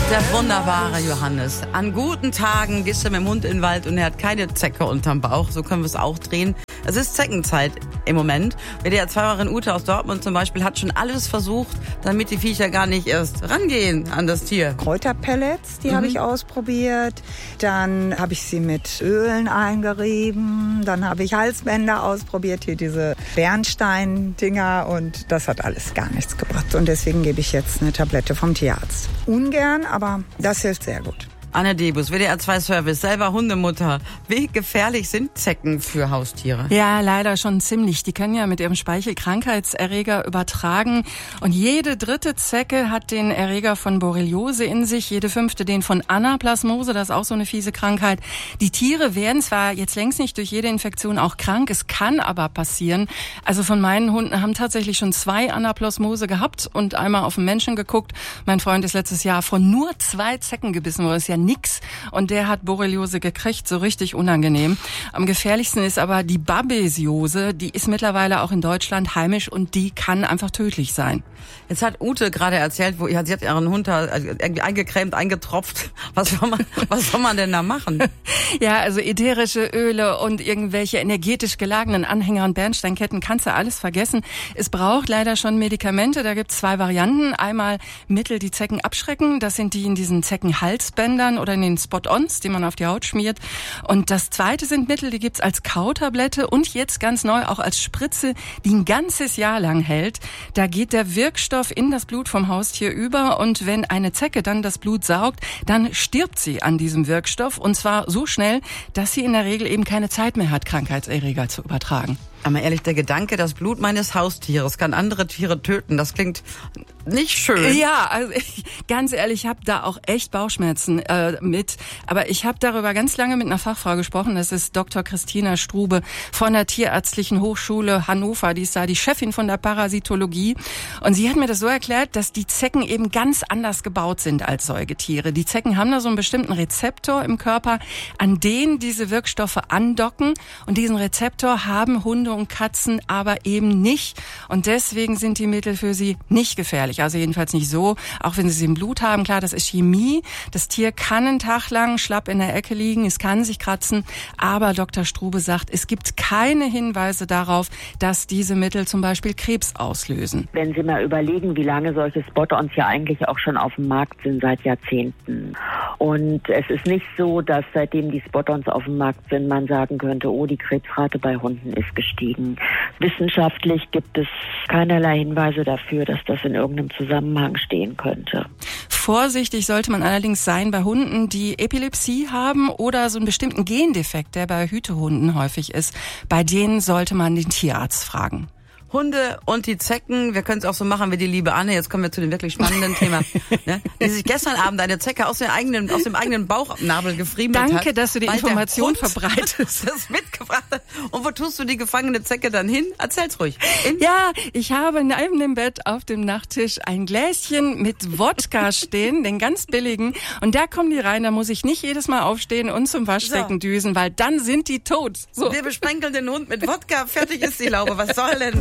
Der wunderbare Johannes. An guten Tagen gehst du mit dem Hund in den Wald und er hat keine Zecke unterm Bauch. So können wir es auch drehen. Es ist Zeckenzeit im Moment. WDR-2-Hörerin Ute aus Dortmund zum Beispiel hat schon alles versucht, damit die Viecher gar nicht erst rangehen an das Tier. Kräuterpellets, die habe ich ausprobiert. Dann habe ich sie mit Ölen eingerieben. Dann habe ich Halsbänder ausprobiert, hier diese Bernstein-Dinger. Und das hat alles gar nichts gebracht. Und deswegen gebe ich jetzt eine Tablette vom Tierarzt. Ungern, aber das hilft sehr gut. Anne Debus, WDR-2-Service, selber Hundemutter. Wie gefährlich sind Zecken für Haustiere? Ja, leider schon ziemlich. Die können ja mit ihrem Speichel Krankheitserreger übertragen. Und jede dritte Zecke hat den Erreger von Borreliose in sich, jede fünfte den von Anaplasmose, das ist auch so eine fiese Krankheit. Die Tiere werden zwar jetzt längst nicht durch jede Infektion auch krank, es kann aber passieren. Also von meinen Hunden haben tatsächlich schon 2 Anaplasmose gehabt und einmal auf den Menschen geguckt. Mein Freund ist letztes Jahr von nur 2 Zecken gebissen worden. Das ist ja nix. Und der hat Borreliose gekriegt, so richtig unangenehm. Am gefährlichsten ist aber die Babesiose. Die ist mittlerweile auch in Deutschland heimisch und die kann einfach tödlich sein. Jetzt hat Ute gerade erzählt, sie hat ihren Hund irgendwie eingecremt, eingetropft. Was soll man denn da machen? Ja, also ätherische Öle und irgendwelche energetisch gelagenen Anhänger und Bernsteinketten kannst du alles vergessen. Es braucht leider schon Medikamente. Da gibt es 2 Varianten. Einmal Mittel, die Zecken abschrecken. Das sind die in diesen Zeckenhalsbändern oder in den Spot-ons, die man auf die Haut schmiert. Und das zweite sind Mittel, die gibt's als Kautablette und jetzt ganz neu auch als Spritze, die ein ganzes Jahr lang hält. Da geht der Wirkstoff in das Blut vom Haustier über und wenn eine Zecke dann das Blut saugt, dann stirbt sie an diesem Wirkstoff und zwar so schnell, dass sie in der Regel eben keine Zeit mehr hat, Krankheitserreger zu übertragen. Aber ehrlich, der Gedanke, das Blut meines Haustieres kann andere Tiere töten, das klingt nicht schön. Ja, also ganz ehrlich, ich habe da auch echt Bauchschmerzen mit. Aber ich habe darüber ganz lange mit einer Fachfrau gesprochen. Das ist Dr. Christina Strube von der Tierärztlichen Hochschule Hannover. Die ist da die Chefin von der Parasitologie. Und sie hat mir das so erklärt, dass die Zecken eben ganz anders gebaut sind als Säugetiere. Die Zecken haben da so einen bestimmten Rezeptor im Körper, an den diese Wirkstoffe andocken. Und diesen Rezeptor haben Hunde und Katzen aber eben nicht. Und deswegen sind die Mittel für sie nicht gefährlich. Also jedenfalls nicht so, auch wenn sie sie im Blut haben. Klar, das ist Chemie. Das Tier kann einen Tag lang schlapp in der Ecke liegen, es kann sich kratzen. Aber Dr. Strube sagt, es gibt keine Hinweise darauf, dass diese Mittel zum Beispiel Krebs auslösen. Wenn Sie mal überlegen, wie lange solche Spot-ons ja eigentlich auch schon auf dem Markt sind, seit Jahrzehnten. Und es ist nicht so, dass seitdem die Spot-ons auf dem Markt sind, man sagen könnte, oh, die Krebsrate bei Hunden ist gestiegen. Wissenschaftlich gibt es keinerlei Hinweise dafür, dass das in irgendeinem Zusammenhang stehen könnte. Vorsichtig sollte man allerdings sein bei Hunden, die Epilepsie haben oder so einen bestimmten Gendefekt, der bei Hütehunden häufig ist. Bei denen sollte man den Tierarzt fragen. Hunde und die Zecken, wir können es auch so machen wie die liebe Anne, jetzt kommen wir zu dem wirklich spannenden Thema, ne? Die sich gestern Abend eine Zecke aus dem eigenen Bauchnabel gefriemelt hat. Danke, dass du die Information verbreitest. Das mitgebracht hat. Und wo tust du die gefangene Zecke dann hin? Erzähl's ruhig. Ja, ich habe neben dem Bett auf dem Nachttisch ein Gläschen mit Wodka stehen, den ganz billigen. Und da kommen die rein, da muss ich nicht jedes Mal aufstehen und zum Waschbecken düsen, weil dann sind die tot. So. Wir besprenkeln den Hund mit Wodka, fertig ist die Laube. Was soll denn das?